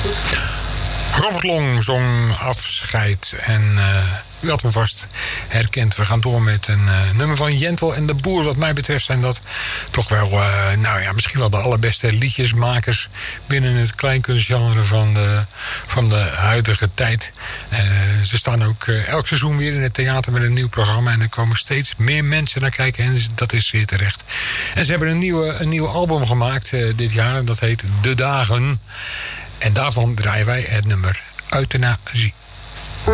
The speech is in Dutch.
goed. Robert Long zong Afscheid. En u had hem vast herkend. We gaan door met een nummer van Jentel en de Boer. Wat mij betreft zijn dat toch wel, misschien wel de allerbeste liedjesmakers binnen het kleinkunstgenre van de huidige tijd. Ze staan ook elk seizoen weer in het theater met een nieuw programma. En er komen steeds meer mensen naar kijken. En dat is zeer terecht. En ze hebben een nieuw album gemaakt dit jaar. En dat heet De Dagen. En daarvan draaien wij het nummer Euthanasie.